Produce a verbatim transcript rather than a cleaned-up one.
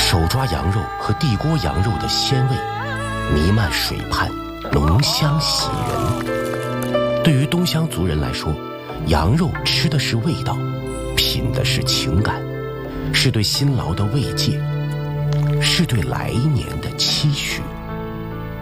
手抓羊肉和地锅羊肉的鲜味弥漫水畔，浓香喜人。对于东乡族人来说，羊肉吃的是味道，品的是情感，是对辛劳的慰藉，是对来年的期许。